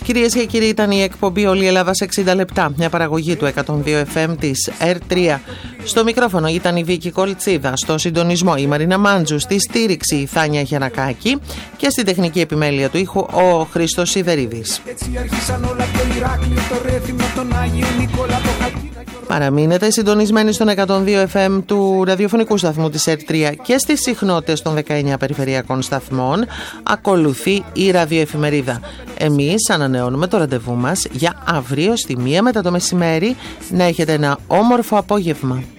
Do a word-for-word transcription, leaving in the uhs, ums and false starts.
Κυρίες και κύριοι, ήταν η εκπομπή Όλη η Ελλάδα σε εξήντα λεπτά, μια παραγωγή του εκατόν δύο εφ εμ της ερ τρία. Στο μικρόφωνο ήταν η Βίκη Κολτσίδα, στο συντονισμό η Μαρίνα Μάντζου, στη στήριξη η Θάνια Γιαννακάκη και στην τεχνική επιμέλεια του ήχου ο Χρήστος Σιδερίδης. Παραμείνετε συντονισμένοι στον εκατόν δύο εφ εμ του ραδιοφωνικού σταθμού της ερ τρία και στις συχνότητες των δεκαεννιά περιφερειακών σταθμών. Ακολουθεί η ραδιοεφημερίδα. Εμείς ανανεώνουμε το ραντεβού μας για αύριο στη μία μετά το μεσημέρι. Να έχετε ένα όμορφο απόγευμα.